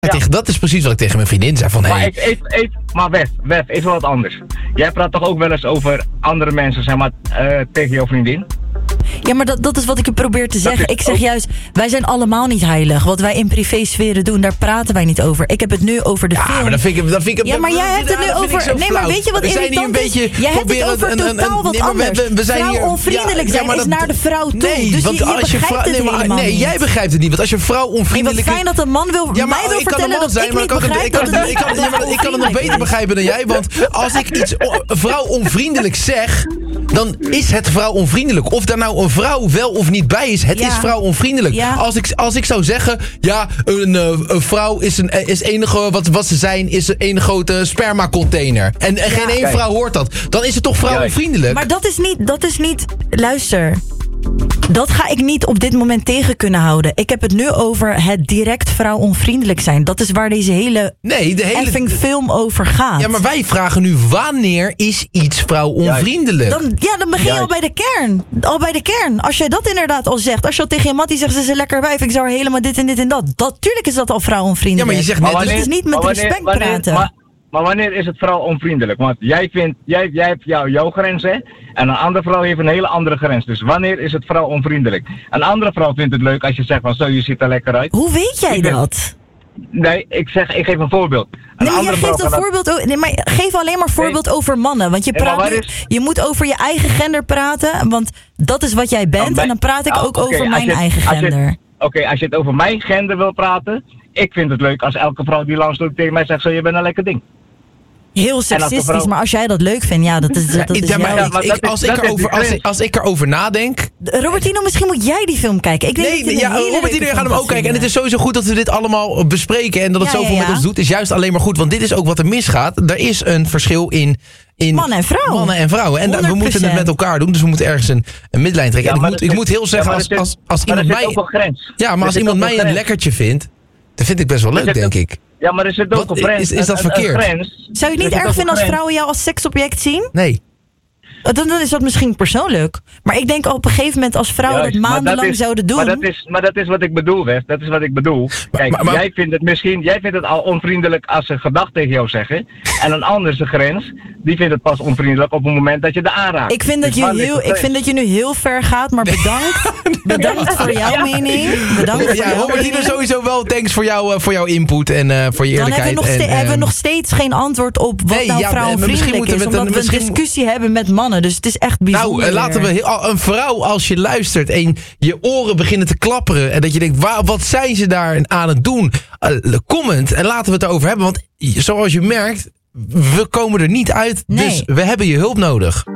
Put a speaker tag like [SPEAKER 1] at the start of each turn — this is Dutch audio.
[SPEAKER 1] Dat is precies wat ik tegen mijn vriendin zei. Van,
[SPEAKER 2] Maar, maar Wef, even wat anders. Jij praat toch ook wel eens over andere mensen, zeg maar, tegen jouw vriendin?
[SPEAKER 3] Ja, maar dat is wat ik je probeer te zeggen. Ik zeg juist, wij zijn allemaal niet heilig. Wat wij in privésferen doen, daar praten wij niet over. Ik heb het nu over de film.
[SPEAKER 1] Maar dat vind ik
[SPEAKER 3] ja, maar jij hebt het nu over... Nee, maar weet je wat irritant is? Jij hebt het over totaal wat anders. Vrouw-onvriendelijk zijn is naar de vrouw toe.
[SPEAKER 1] Nee,
[SPEAKER 3] dus
[SPEAKER 1] want
[SPEAKER 3] je
[SPEAKER 1] als je
[SPEAKER 3] begrijpt het helemaal niet.
[SPEAKER 1] Nee, jij begrijpt het niet. Want als je vrouw onvriendelijk...
[SPEAKER 3] Wat fijn dat een man mij wil vertellen dat ik niet begrijp dat het
[SPEAKER 1] ik kan het nog beter begrijpen dan jij. Want als ik iets vrouw-onvriendelijk zeg, dan is het vrouw-onvriendelijk. Of daar nou een vrouw wel of niet bij is, het is vrouw-onvriendelijk. Ja. Als ik zou zeggen, ja, een vrouw is enige wat ze zijn, is een grote spermacontainer. En geen één vrouw hoort dat. Dan is het toch vrouw-onvriendelijk?
[SPEAKER 3] Maar dat is niet... Luister... Dat ga ik niet op dit moment tegen kunnen houden. Ik heb het nu over het direct vrouw-onvriendelijk zijn. Dat is waar deze hele effing film over gaat.
[SPEAKER 1] Ja, maar wij vragen nu, wanneer is iets vrouw-onvriendelijk?
[SPEAKER 3] Dan begin je al bij de kern. Al bij de kern. Als jij dat inderdaad al zegt. Als je al tegen je mattie zegt, ze is een lekker wijf. Ik zou haar helemaal dit en dit en dat. Tuurlijk is dat al vrouw-onvriendelijk.
[SPEAKER 1] Ja, maar je zegt net...
[SPEAKER 3] Dus het is niet met respect praten.
[SPEAKER 2] Maar wanneer is het vrouw-onvriendelijk? Want jij hebt jouw grens, hè? En een andere vrouw heeft een hele andere grens. Dus wanneer is het vrouw-onvriendelijk? Een andere vrouw vindt het leuk als je zegt van zo, je ziet er lekker uit.
[SPEAKER 3] Hoe weet jij dat?
[SPEAKER 2] Nee, ik geef een voorbeeld.
[SPEAKER 3] Maar geef alleen maar voorbeeld over mannen. Want je moet over je eigen gender praten. Want dat is wat jij bent. En dan praat ik ook over mijn eigen gender.
[SPEAKER 2] Oké, als je het over mijn gender wil praten... Ik vind het leuk als elke vrouw die langsloopt tegen mij zegt... Zo, je bent een lekker ding.
[SPEAKER 3] Heel seksistisch, maar als jij dat leuk vindt, ja, dat is
[SPEAKER 1] als ik erover nadenk...
[SPEAKER 3] Robertino, misschien moet jij die film kijken.
[SPEAKER 1] Robertino gaat hem ook kijken. En het is sowieso goed dat we dit allemaal bespreken... en dat het zoveel met ons doet, is juist alleen maar goed. Want dit is ook wat er misgaat. Er is een verschil in
[SPEAKER 3] mannen en vrouwen.
[SPEAKER 1] En we moeten het met elkaar doen, dus we moeten ergens een middenlijn trekken. En ik moet heel zeggen, als iemand mij... Ja, maar als iemand mij een lekkertje vindt... Dat vind ik best wel leuk, denk ik.
[SPEAKER 2] Ja, maar er zit ook een grens.
[SPEAKER 1] Is dat verkeerd?
[SPEAKER 3] Zou je het niet erg vinden als vrouwen jou als seksobject zien?
[SPEAKER 1] Nee.
[SPEAKER 3] Dan is dat misschien persoonlijk. Maar ik denk op een gegeven moment als vrouwen dat maandenlang zouden doen...
[SPEAKER 2] Maar dat is wat ik bedoel, Wes. Dat is wat ik bedoel. Kijk, jij vindt het al onvriendelijk als ze gedag tegen jou zeggen. En een ander zijn grens, die vindt het pas onvriendelijk op het moment dat je er aanraakt.
[SPEAKER 3] Ik vind dat je nu heel ver gaat, maar bedankt. Bedankt voor jouw mening.
[SPEAKER 1] Robertino, sowieso wel thanks voor jouw input en voor je eerlijkheid.
[SPEAKER 3] Dan hebben we nog steeds geen antwoord op wat vrouwenvriendelijk is. Omdat we een discussie hebben met mannen. Dus het is echt bijzonder.
[SPEAKER 1] Nou, laten we een vrouw, als je luistert en je oren beginnen te klapperen en dat je denkt, wat zijn ze daar aan het doen? Comment en laten we het erover hebben. Want zoals je merkt, we komen er niet uit. Nee. Dus we hebben je hulp nodig.